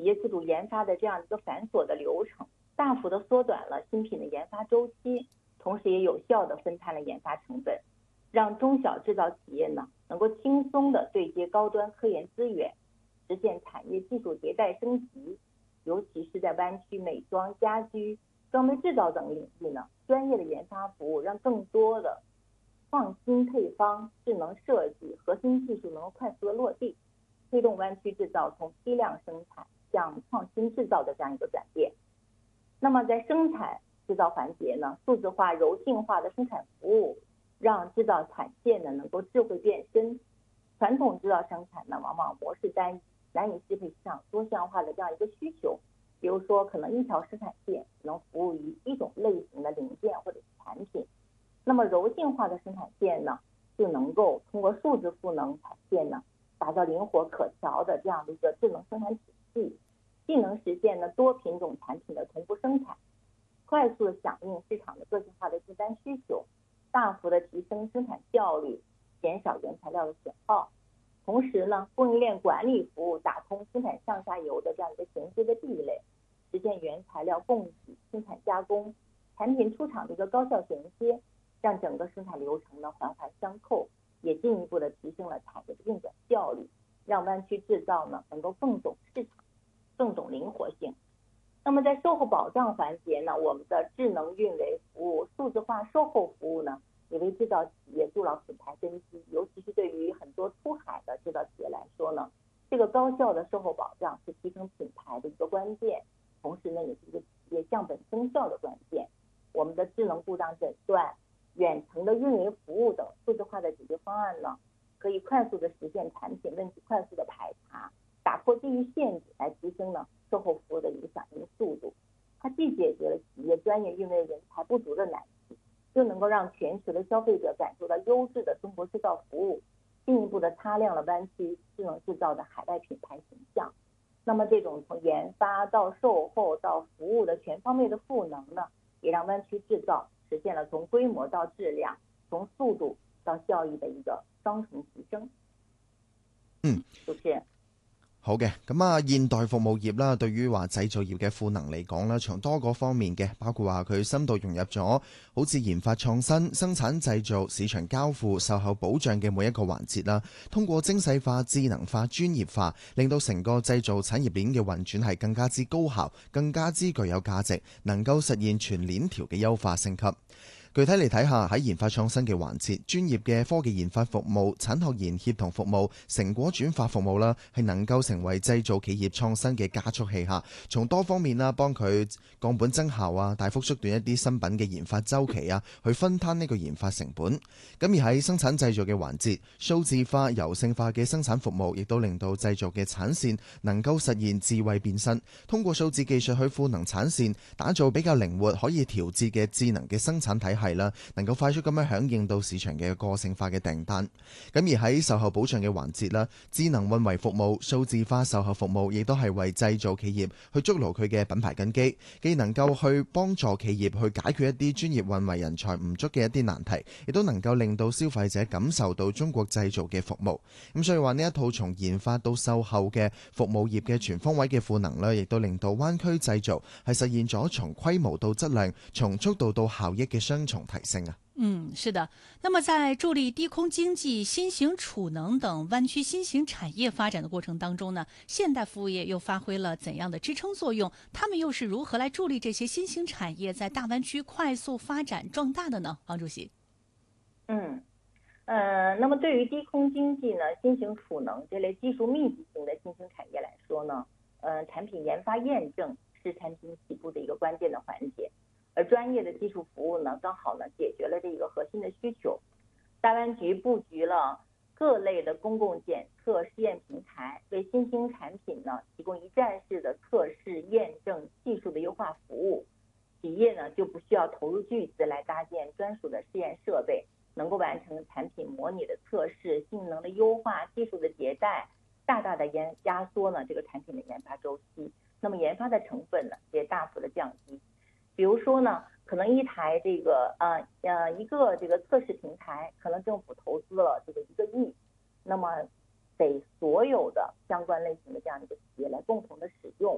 业自主研发的这样一个繁琐的流程，大幅的缩短了新品的研发周期，同时也有效的分摊了研发成本，让中小制造企业呢能够轻松的对接高端科研资源，实现产业技术迭代升级。尤其是在湾区美妆、家居、装备制造等领域呢，专业的研发服务让更多的创新配方、智能设计、核心技术能够快速的落地，推动湾区制造从批量生产向创新制造的这样一个转变。那么在生产制造环节呢，数字化、柔性化的生产服务，让制造产线呢能够智慧变身。传统制造生产呢，往往模式单一，难以适配市场多样化的这样一个需求。比如说，可能一条生产线能服务于一种类型的零件或者是产品。那么柔性化的生产线呢，就能够通过数字赋能产线呢，打造灵活可调的这样的一个智能生产体系，既能实现呢多品种产品的同步生产，快速的响应市场的个性化的订单需求，大幅的提升生产效率，减少原材料的损耗。同时呢，供应链管理服务打通生产上下游的这样一个衔接的壁垒，实现原材料供给、生产加工、产品出厂的一个高效衔接，让整个生产流程呢环环相扣，也进一步的提升了产业的运转效率，让湾区制造呢能够更懂市场、更懂灵活性。那么在售后保障环节呢，我们的智能运维服务、数字化售后服务呢，也为制造企业筑牢品牌根基。尤其是对于很多出海的制造企业来说呢，这个高效的售后保障是提升品牌的一个关键，同时呢，也是一个企业降本增效的关键。我们的智能故障诊断、远程的运维服务等数字化的解决方案呢，可以快速的实现产品问题快速的排查，打破地域限制，来提升呢售后服务的一个响应速度。它既解决了企业专业运维人才不足的难题，又能够让全球的消费者感受到优质的中国制造服务，进一步的擦亮了湾区智能制造的海外品牌形象。那么这种从研发到售后到服务的全方位的赋能呢，也让湾区制造实现了从规模到质量、从速度到效益的一个双重提升。主持人。 好嘅，咁啊，現代服務業啦，對於話製造業嘅賦能嚟講啦，從多個方面嘅，包括話佢深度融入咗好似研發創新、生產製造、市場交付、售後保障嘅每一個環節啦，通過精細化、智能化、專業化，令到成個製造產業鏈嘅運轉係更加之高效、更加之具有價值，能夠實現全鏈條嘅優化升級。具體嚟睇下，喺研發創新嘅環節，專業嘅科技研發服務、產學研協同服務、成果轉化服務啦，係能夠成為製造企業創新嘅加速器下，從多方面啦幫佢降本增效啊，大幅縮短一啲新品嘅研發周期啊，去分攤呢個研發成本。咁而喺生產製造嘅環節，數字化、柔性化嘅生產服務，亦都令到製造嘅產線能夠實現智慧變身，通過數字技術去賦能產線，打造比較靈活可以調節嘅智能嘅生產體系啦，能夠快速咁樣響應到市場嘅個性化嘅訂單。咁而喺售後保障嘅環節啦，智能運維服務、數字化售後服務，亦都係為製造企業去築牢佢嘅品牌根基，既能夠去幫助企業去解決一啲專業運維人才唔足嘅一啲難題，亦都能夠令到消費者感受到中國製造嘅服務。咁所以話呢一套從研發到售後嘅服務業嘅全方位嘅賦能呢，亦都令到灣區製造係實現咗從規模到質量、從速度到效益嘅雙重提升啊。 是的。那麼在助力低空經濟、新型儲能等灣區新型產業發展的過程當中呢，現代服務業又發揮了怎樣的支撐作用？他們又是如何來助力這些新型產業在大灣區快速發展壯大的呢？王主席。 那麼對於低空經濟呢、新型儲能這類技術密集型的新型產業來說呢，產品研發驗證是產品起步的一個關鍵的環節。而專業的技術服務呢，剛好呢解決了這個核心的需求。大灣區布局了各類的公共檢測試驗平台，為新興產品呢提供一站式的測試驗證技術的優化服務。企業呢就不需要投入巨資來搭建專屬的試驗設備，能夠完成產品模擬的測試、性能的優化、技術的迭代，大大的壓縮呢這個產品的研發周期。那麼研發的成本呢也大幅的降低。比如說呢，可能一個這個測試平台，可能政府投資了這個1個億，那麼得所有的相關類型的這樣一個企業來共同的使用。